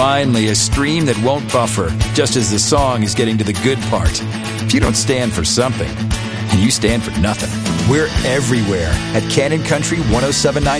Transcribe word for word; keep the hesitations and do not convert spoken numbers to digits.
Finally, a stream that won't buffer, just as the song is getting to the good part. If you don't stand for something, you stand for nothing. We're everywhere at Cannon Country ten seventy-nine